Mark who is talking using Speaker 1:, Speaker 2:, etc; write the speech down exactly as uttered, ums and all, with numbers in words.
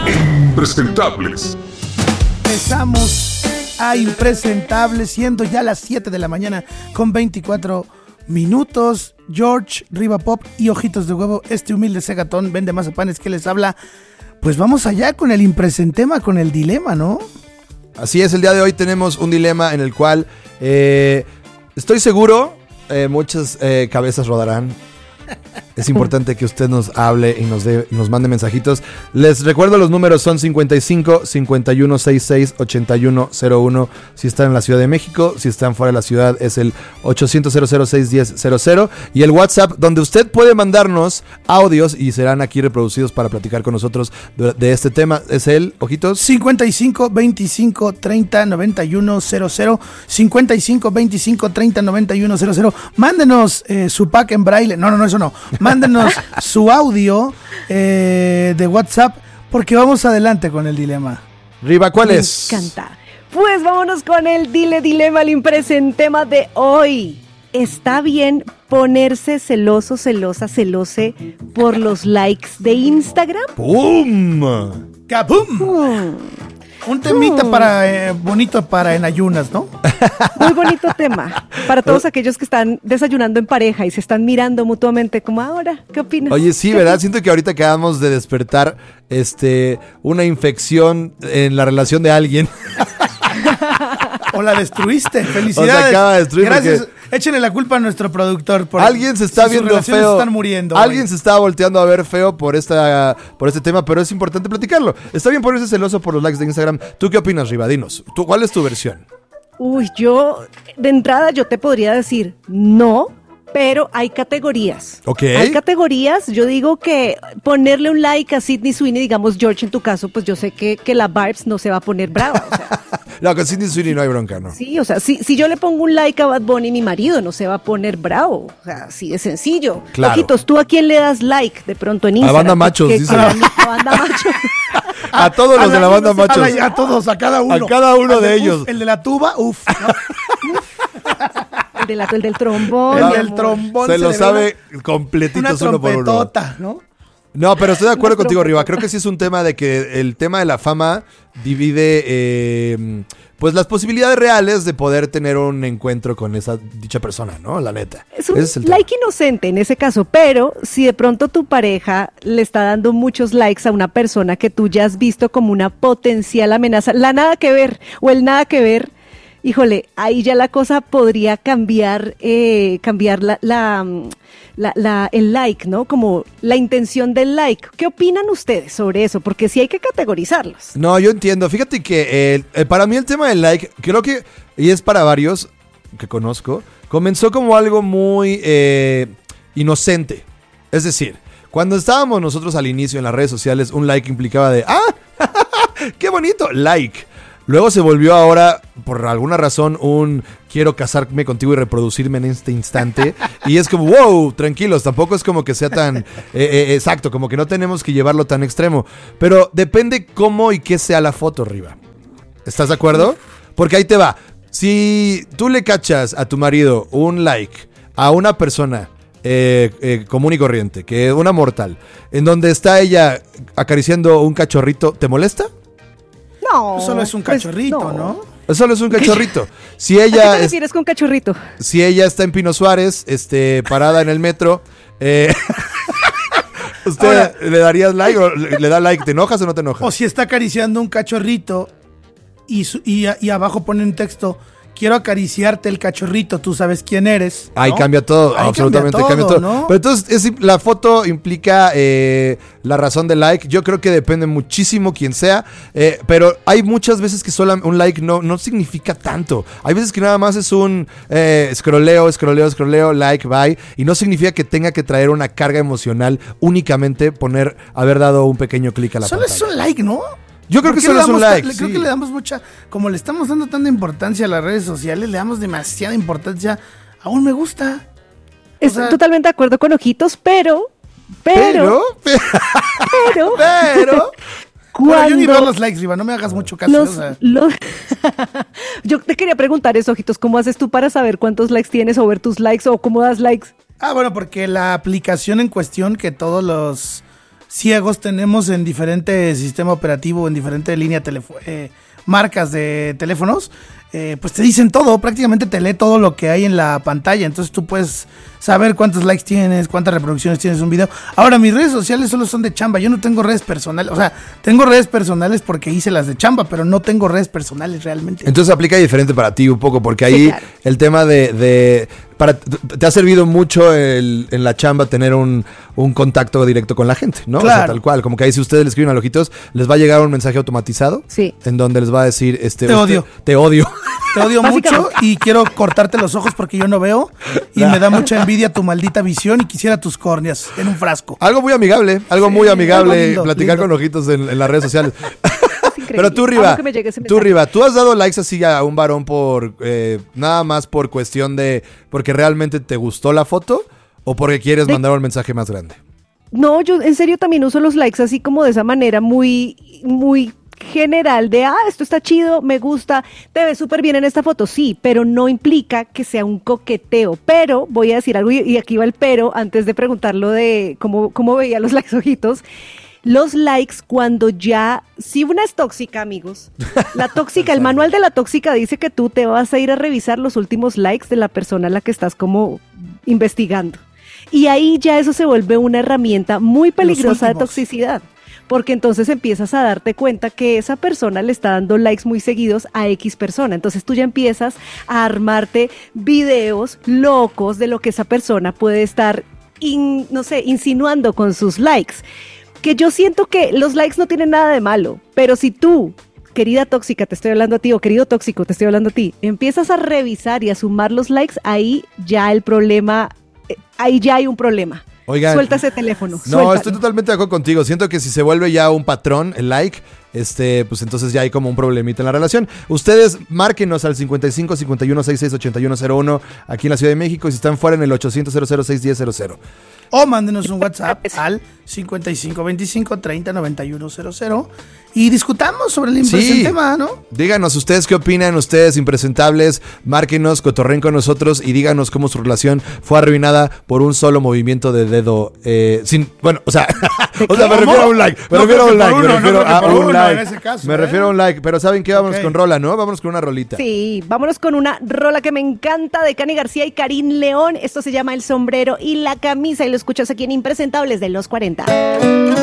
Speaker 1: Impresentables.
Speaker 2: Empezamos a Impresentables, siendo ya las siete de la mañana con veinticuatro minutos. George, Riva Pop y Ojitos de Huevo, este humilde cegatón vende mazapanes que les habla. Pues vamos allá con el impresentema, con el dilema, ¿no?
Speaker 3: Así es, el día de hoy tenemos un dilema en el cual eh, estoy seguro eh, muchas eh, cabezas rodarán. Es importante que usted nos hable y nos dé, nos mande mensajitos. Les recuerdo, los números son cincuenta y cinco, cincuenta y uno, sesenta y seis, ochenta y uno cero uno si están en la Ciudad de México. Si están fuera de la ciudad es el ochocientos, cero cero seis, diez, cero cero. Y el WhatsApp, donde usted puede mandarnos audios y serán aquí reproducidos para platicar con nosotros de, de este tema, es el, ojitos,
Speaker 2: cincuenta y cinco, veinticinco, treinta, noventa y uno, cero cero. cincuenta y cinco, veinticinco, treinta, noventa y uno, cero cero. Mándenos eh, su pack en braille. No, no, no, eso no. Mándenos su audio eh, de WhatsApp, porque vamos adelante con el dilema.
Speaker 3: Riva, ¿cuál
Speaker 4: Me
Speaker 3: es?
Speaker 4: Me encanta. Pues vámonos con el dile dilema, el impresentema de hoy. ¿Está bien ponerse celoso, celosa, celose por los likes de Instagram?
Speaker 3: ¡Pum!
Speaker 2: ¡Capum!
Speaker 4: Hmm.
Speaker 2: Un temita para eh, bonito para en ayunas, ¿no?
Speaker 4: Muy bonito tema. Para todos aquellos que están desayunando en pareja y se están mirando mutuamente como ahora, ¿qué opinas?
Speaker 3: Oye, sí,
Speaker 4: ¿Qué
Speaker 3: ¿verdad?
Speaker 4: opinas?
Speaker 3: Siento que ahorita acabamos de despertar este, una infección en la relación de alguien.
Speaker 2: O la destruiste. Felicidades.
Speaker 3: O se acaba de destruir.
Speaker 2: Gracias.
Speaker 3: Porque
Speaker 2: échenle la culpa a nuestro productor. Por
Speaker 3: alguien se está
Speaker 2: si
Speaker 3: viendo
Speaker 2: sus relaciones
Speaker 3: feo.
Speaker 2: están muriendo.
Speaker 3: Alguien
Speaker 2: güey.
Speaker 3: se está volteando a ver feo por esta, por este tema, pero es importante platicarlo. Está bien ponerse celoso por los likes de Instagram. ¿Tú qué opinas, Riva? Dinos, ¿tú, ¿cuál es tu versión?
Speaker 4: Uy, yo, de entrada yo te podría decir no, pero hay categorías.
Speaker 3: Ok.
Speaker 4: Hay categorías, yo digo que ponerle un like a Sydney Sweeney, digamos George en tu caso, pues yo sé que, que la Barbs no se va a poner brava, o sea.
Speaker 3: No, con Sydney Sweeney no hay bronca, ¿no?
Speaker 4: Sí, o sea, si, si yo le pongo un like a Bad Bunny, mi marido no se va a poner bravo, o sea, así de sencillo.
Speaker 3: Claro.
Speaker 4: Ojitos, ¿tú a quién le das like de pronto en
Speaker 3: A
Speaker 4: Instagram?
Speaker 3: banda machos,
Speaker 4: Porque
Speaker 3: dice.
Speaker 4: con la- A banda machos.
Speaker 3: A todos los de la banda machos.
Speaker 2: A, la- a todos, a cada uno.
Speaker 3: A cada uno
Speaker 2: Al
Speaker 3: de
Speaker 2: uf,
Speaker 3: ellos.
Speaker 2: El de la tuba, uff.
Speaker 4: El, de la- el del trombón.
Speaker 2: El
Speaker 4: mi
Speaker 2: del
Speaker 4: amor.
Speaker 2: trombón.
Speaker 3: Se
Speaker 2: Se
Speaker 3: lo
Speaker 2: le ve
Speaker 3: sabe
Speaker 2: una
Speaker 3: completitos uno por uno.
Speaker 2: trompetota, ¿no?
Speaker 3: No, pero estoy de acuerdo
Speaker 4: Una
Speaker 3: contigo,
Speaker 4: trompeta.
Speaker 3: Riva. Creo que sí es un tema de que el tema de la fama divide eh, pues las posibilidades reales de poder tener un encuentro con esa dicha persona, ¿no? La neta.
Speaker 4: Es un
Speaker 3: Ese es el tema.
Speaker 4: like inocente en ese caso, pero si de pronto tu pareja le está dando muchos likes a una persona que tú ya has visto como una potencial amenaza, la nada que ver o el nada que ver, híjole, ahí ya la cosa podría cambiar, eh, cambiar la, la, la, la- el like, ¿no? Como la intención del like. ¿Qué opinan ustedes sobre eso? Porque sí hay que categorizarlos.
Speaker 3: No, yo entiendo. Fíjate que eh, eh, para mí el tema del like, creo que, y es para varios que conozco, comenzó como algo muy eh, inocente. Es decir, cuando estábamos nosotros al inicio en las redes sociales, un like implicaba de, ¡ah! ¡Qué bonito! Like. Luego se volvió ahora, por alguna razón, un quiero casarme contigo y reproducirme en este instante. Y es como, wow, tranquilos, tampoco es como que sea tan eh, eh, exacto, como que no tenemos que llevarlo tan extremo. Pero depende cómo y qué sea la foto, Riva. ¿Estás de acuerdo? Porque ahí te va. Si tú le cachas a tu marido un like a una persona eh, eh, común y corriente, que es una mortal, en donde está ella acariciando un cachorrito, ¿te molesta?
Speaker 4: No.
Speaker 2: Solo es un
Speaker 4: pues,
Speaker 2: cachorrito, ¿no?
Speaker 3: Solo es un cachorrito. Si
Speaker 4: ¿A qué
Speaker 3: ella
Speaker 4: te
Speaker 3: es-
Speaker 4: refieres con cachorrito?
Speaker 3: si ella está en Pino Suárez, este, parada en el metro, eh, ¿usted
Speaker 2: Ahora-
Speaker 3: le darías like o le, le da like? ¿Te enojas o no te enojas?
Speaker 2: O si está acariciando un cachorrito y, su- y, a- y abajo pone un texto, quiero acariciarte el cachorrito, tú sabes quién eres.
Speaker 3: Ahí
Speaker 2: ¿no?
Speaker 3: cambia todo,
Speaker 2: Ahí
Speaker 3: absolutamente cambia todo.
Speaker 2: ¿no?
Speaker 3: Pero entonces, es- la foto implica eh, la razón del like. Yo creo que depende muchísimo quién sea, eh, pero hay muchas veces que solo un like no, no significa tanto. Hay veces que nada más es un eh, scrolleo, scrolleo, scrolleo, like, bye, y no significa que tenga que traer una carga emocional únicamente poner, haber dado un pequeño clic a la
Speaker 2: Solo
Speaker 3: pantalla.
Speaker 2: es un like, ¿no?
Speaker 3: Yo creo
Speaker 2: ¿Por
Speaker 3: que
Speaker 2: qué
Speaker 3: solo
Speaker 2: le
Speaker 3: es un
Speaker 2: damos
Speaker 3: like,
Speaker 2: ta- Creo
Speaker 3: sí.
Speaker 2: que le damos mucha, como le estamos dando tanta importancia a las redes sociales, le damos demasiada importancia a un me gusta. O
Speaker 4: Estoy
Speaker 2: sea,
Speaker 4: totalmente de acuerdo con Ojitos, pero, pero,
Speaker 3: Pero,
Speaker 4: pero,
Speaker 3: pero,
Speaker 2: Bueno, yo ni veo
Speaker 4: cuando
Speaker 2: los likes, Riva, no me hagas mucho caso.
Speaker 4: los,
Speaker 2: o sea.
Speaker 4: los- yo te quería preguntar eso, Ojitos, ¿cómo haces tú para saber cuántos likes tienes o ver tus likes o cómo das likes?
Speaker 2: Ah, bueno, porque la aplicación en cuestión que todos los ciegos tenemos en diferente sistema operativo, en diferente línea telefo- eh, marcas de teléfonos, eh, pues te dicen todo, prácticamente te lee todo lo que hay en la pantalla, entonces tú puedes saber cuántos likes tienes, cuántas reproducciones tienes en un video. Ahora, mis redes sociales solo son de chamba, yo no tengo redes personales, o sea, tengo redes personales porque hice las de chamba, pero no tengo redes personales realmente.
Speaker 3: Entonces aplica diferente para ti un poco, porque ahí
Speaker 4: Sí, claro.
Speaker 3: el tema de... de para, te ha servido mucho el, en la chamba tener un, un contacto directo con la gente, ¿no?
Speaker 2: Claro.
Speaker 3: O sea, tal cual, como que ahí si ustedes le escriben a Lojitos, les va a llegar un mensaje automatizado.
Speaker 4: Sí.
Speaker 3: En donde les va a decir, este...
Speaker 2: Te
Speaker 3: usted-
Speaker 2: odio.
Speaker 3: Te odio.
Speaker 2: Te odio
Speaker 4: Básicamente.
Speaker 2: mucho y quiero cortarte los ojos porque yo no veo y me da mucha envidia tu maldita visión y quisiera tus córneas en un frasco.
Speaker 3: Algo muy amigable, algo
Speaker 2: Sí,
Speaker 3: muy amigable,
Speaker 2: algo lindo,
Speaker 3: platicar
Speaker 2: lindo.
Speaker 3: con Ojitos en, en las redes sociales.
Speaker 4: Es increíble.
Speaker 3: Pero tú,
Speaker 4: Amo
Speaker 3: Riva,
Speaker 4: que me llegue ese
Speaker 3: tú,
Speaker 4: mensaje.
Speaker 3: Riva, ¿tú has dado likes así a un varón por, eh, nada más por cuestión de, porque realmente te gustó la foto o porque quieres
Speaker 4: De-
Speaker 3: mandar un mensaje más grande?
Speaker 4: No, yo en serio también uso los likes así como de esa manera muy, muy general de, ah, esto está chido, me gusta, te ves súper bien en esta foto, sí, pero no implica que sea un coqueteo. Pero voy a decir algo, y, y aquí va el pero, antes de preguntarlo de cómo, cómo veía los likes ojitos. Los likes cuando ya, si una es tóxica, amigos, la tóxica, el manual de la tóxica dice que tú te vas a ir a revisar los últimos likes de la persona a la que estás como investigando. Y ahí ya eso se vuelve una herramienta muy peligrosa de
Speaker 2: últimos.
Speaker 4: toxicidad. Porque entonces empiezas a darte cuenta que esa persona le está dando likes muy seguidos a X persona. Entonces tú ya empiezas a armarte videos locos de lo que esa persona puede estar, in- no sé, insinuando con sus likes. Que yo siento que los likes no tienen nada de malo, pero si tú, querida tóxica, te estoy hablando a ti, o querido tóxico, te estoy hablando a ti, empiezas a revisar y a sumar los likes, ahí ya el problema, eh, ahí ya hay un problema.
Speaker 3: Oigan,
Speaker 4: Suelta ese teléfono.
Speaker 3: No,
Speaker 4: suéltalo.
Speaker 3: estoy totalmente de acuerdo contigo. Siento que si se vuelve ya un patrón, el like, este, pues entonces ya hay como un problemita en la relación. Ustedes márquenos al cincuenta y cinco, cincuenta y uno, sesenta y seis, ochenta y uno cero uno aquí en la Ciudad de México y si están fuera en el ochocientos, cero cero seis, diez cero cero.
Speaker 2: O mándenos un WhatsApp al cincuenta y cinco veinticinco treinta noventa y uno cero cero y discutamos sobre el impresente tema, ¿no?
Speaker 3: Díganos ustedes qué opinan, ustedes impresentables, márquenos, cotorren con nosotros y díganos cómo su relación fue arruinada por un solo movimiento de dedo. Eh, sin, bueno, o sea, o sea, me refiero a un like, me
Speaker 2: No
Speaker 3: refiero a
Speaker 2: creo
Speaker 3: un
Speaker 2: que por
Speaker 3: like, me
Speaker 2: uno, no
Speaker 3: refiero
Speaker 2: creo que
Speaker 3: a
Speaker 2: por
Speaker 3: un
Speaker 2: uno
Speaker 3: like.
Speaker 2: en ese caso,
Speaker 3: Me
Speaker 2: ¿eh?
Speaker 3: refiero a un like, pero ¿saben qué? Vámonos
Speaker 2: Ok.
Speaker 3: con rola, ¿no? Vámonos con una rolita.
Speaker 4: Sí, vámonos con una rola que me encanta de Cani García y Karim León. Esto se llama El Sombrero y la Camisa y lo escuchas aquí en Impresentables de los cuarenta.